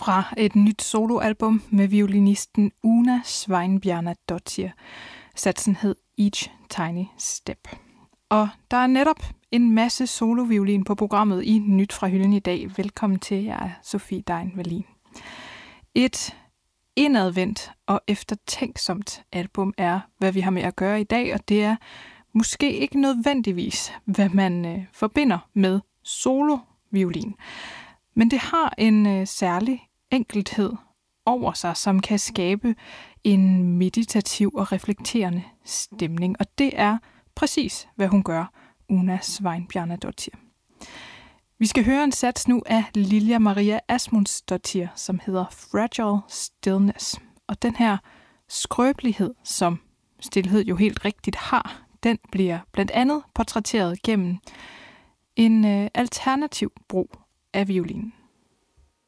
fra et nyt soloalbum med violinisten Una Sveinbjarnardóttir. Satsen hed Each Tiny Step. Og der er netop en masse soloviolin på programmet i Nyt fra hylden i dag. Velkommen til, jeg er Sofie Dein Wallin. Et indadvendt og eftertænksomt album er, hvad vi har med at gøre i dag, og det er måske ikke nødvendigvis, hvad man forbinder med soloviolin. Men det har en særlig enkelthed over sig, som kan skabe en meditativ og reflekterende stemning. Og det er præcis, hvad hun gør, Una Sveinbjarnardóttir. Vi skal høre en sats nu af Lilja Maria Asmundsdóttir, som hedder Fragile Stillness. Og den her skrøbelighed, som stilhed jo helt rigtigt har, den bliver blandt andet portrætteret gennem en alternativ brug af violinen.